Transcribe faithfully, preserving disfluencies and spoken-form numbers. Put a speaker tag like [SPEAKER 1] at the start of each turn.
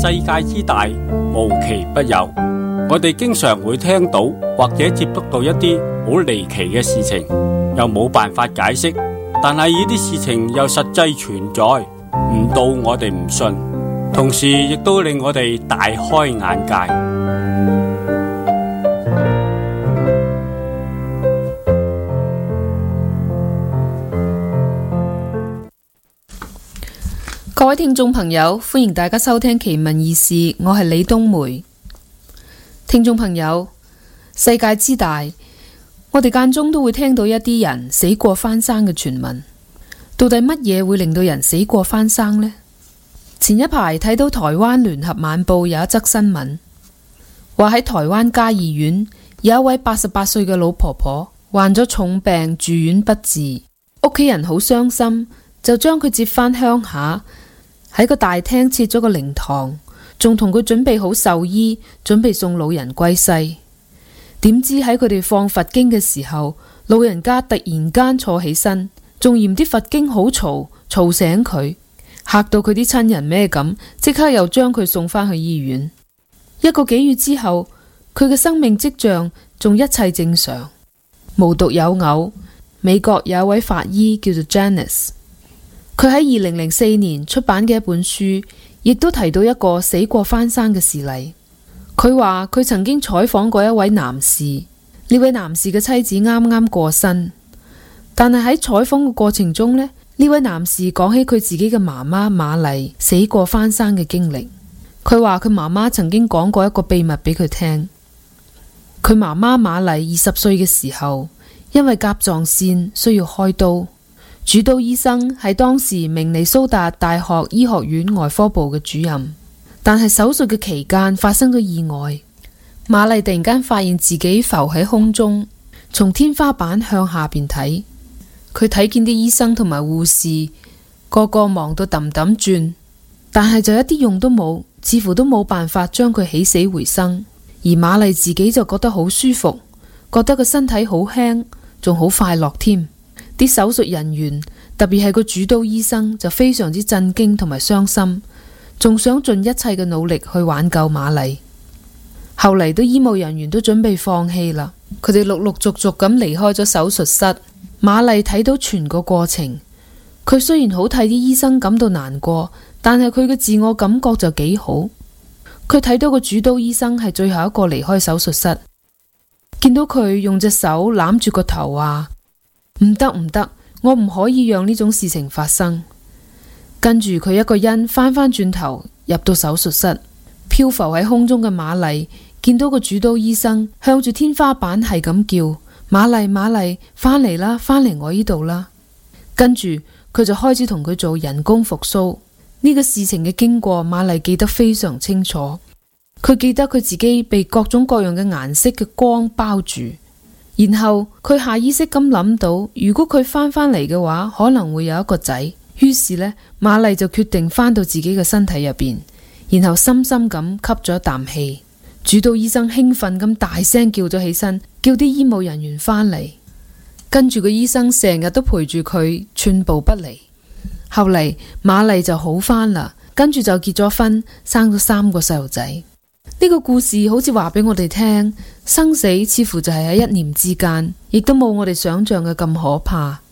[SPEAKER 1] 世界之大，無奇不有。我哋經常會聽到或者接觸到一啲好離奇嘅事情，又冇辦法解釋，但係呢啲事情又實際存在，唔到我哋唔信，同時亦都令我哋大開眼界。
[SPEAKER 2] 各位聽眾朋友，歡迎大家收聽奇聞異事，我係李冬梅。聽眾朋友，世界之大，我哋間中都會聽到一啲人死過翻生嘅傳聞。到底乜嘢會令到人死過翻生呢？前一排睇到台灣聯合晚報有一則新聞，話喺台灣嘉義縣有一位八十八歲嘅老婆婆患咗重病住院不治，屋企人好傷心，就將佢接返鄉下，喺個大廳設咗個靈堂，仲同佢準備好壽衣，準備送老人歸西。點知喺佢哋放佛經嘅時候，老人家突然間坐起身，仲嫌啲佛經好嘈，嘈醒佢，嚇到佢啲親人咩咁，即刻又將佢送返去醫院。一個幾月之後，佢嘅生命跡象仲一切正常。無獨有偶，美國有一位法醫叫做 Janice， 佢喺二零零四年出版嘅一本書，亦都提到一個死過翻生嘅事例。佢話佢曾經採訪過一位男士，呢位男士嘅妻子啱啱過身，但係喺採訪嘅過程中呢，呢位男士講起佢自己嘅媽媽瑪麗死過翻生嘅經歷。佢話佢媽媽曾經講過一個秘密俾佢聽。佢媽媽瑪麗二十歲嘅時候，因為甲狀腺需要開刀，主刀醫生係當時明尼蘇達大學醫學院外科部嘅主任。但係手術嘅期間發生咗意外，瑪麗突然間發現自己浮喺空中，從天花板向下邊睇，佢睇見啲醫生同埋護士個個忙到揼揼轉，但係就一啲用都冇，似乎都冇辦法將佢起死回生。而瑪麗自己就覺得好舒服，覺得個身體好輕，仲好快樂添。啲手術人員，特別係個主刀醫生，就非常之震驚同埋傷心，仲想盡一切嘅努力去挽救瑪麗。後嚟，啲醫務人員都準備放棄啦，佢哋陸陸續續咁離開咗手術室。瑪麗睇到全個過程，佢雖然好替啲醫生感到難過，但係佢嘅自我感覺就幾好。佢睇到個主刀醫生係最後一個離開手術室，見到佢用隻手攬住個頭話：唔得唔得，我唔可以讓呢種事情發生。跟住佢一個人翻返轉頭入到手術室，漂浮喺空中嘅瑪麗見到個主刀醫生向住天花板係咁叫：瑪麗瑪麗，翻嚟啦，翻嚟我呢度啦。跟住佢就開始同佢做人工復甦。呢個事情嘅經過，瑪麗記得非常清楚。佢記得佢自己被各種各樣嘅顏色嘅光包住，然後佢下意識咁諗到，如果佢翻返嚟嘅話，可能會有一個仔。於是呢，瑪麗就決定翻到自己嘅身體入邊，然後深深咁吸咗一啖氣。主刀醫生興奮咁大聲叫咗起身，叫啲醫務人員翻嚟。跟住個醫生成日都陪住佢，寸步不離。後嚟瑪麗就好翻啦，跟住就結咗婚，生咗三個細路仔。呢個故事好似話俾我哋聽，生死似乎就係喺一念之間，亦都冇我哋想象嘅咁可怕。